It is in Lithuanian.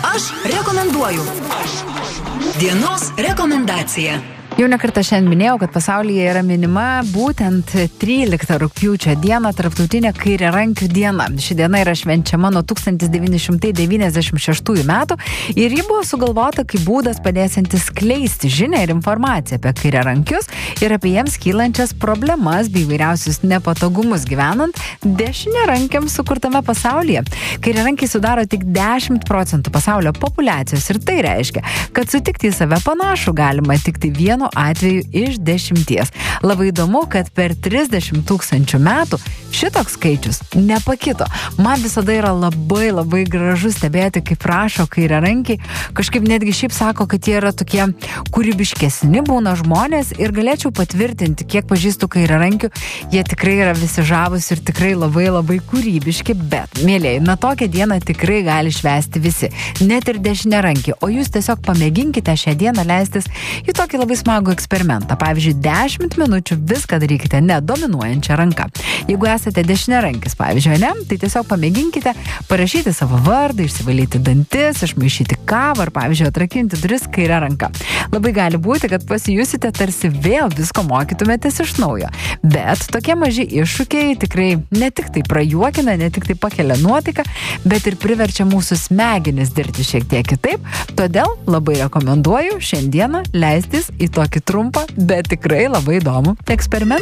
Aš rekomenduoju. Dienos rekomendacija. Jau nekartą šiandien minėjau, kad pasaulyje yra minima būtent 13 rugpjūčio dieną, tarptautinė kairiarankių diena. Ši diena yra švenčiama nuo 1996 metų ir ji buvo sugalvota kaip būdas padėsiantis skleisti žinią ir informaciją apie kairiarankius ir apie jiems kylančias problemas bei vairiausius nepatogumus gyvenant dešiniarankiams sukurtame pasaulyje. Kairiarankiai sudaro tik 10% pasaulio populiacijos ir tai reiškia, kad sutikti į save panašų galima tik tai vienu atveju iš 10. Labai įdomu, kad per 30 000 metų šitoks skaičius nepakito. Man visada yra labai gražu stebėti, kaip rašo kairiarankiai. Kažkaip netgi šiaip sako, kad jie yra tokie kūrybiškesni būna žmonės ir galėčiau patvirtinti, kiek pažįstu kairiarankių, jie tikrai yra visi žavūs ir tikrai labai kūrybiški, bet, mėlėjai, na tokią dieną tikrai gali švęsti visi, net ir dešiniarankiai, o jūs tiesiog pamėginkite šią dieną leistis į tokį labai smagų eksperimentą. Pavyzdžiui, 10 minučių viską darykite nedominuojančią ranką. Jeigu esate dešiniarankis, pavyzdžiui, ne, tai tiesiog pamėginkite parašyti savo vardą, išsivalyti dantis, išmaišyti kavą ar, pavyzdžiui, atrakinti duris kairę ranką. Labai gali būti, kad pasijusite tarsi vėl visko mokytumėtės iš naujo. Bet tokie maži iššūkiai tikrai ne tik tai prajuokina, ne tik tai pakelia nuotaiką, bet ir priverčia mūsų smegenis dirbti šiek tiek kitaip. Todėl labai rekomenduoju šiandieną leistis į tokį trumpą, bet tikrai labai įdomų eksperimentą.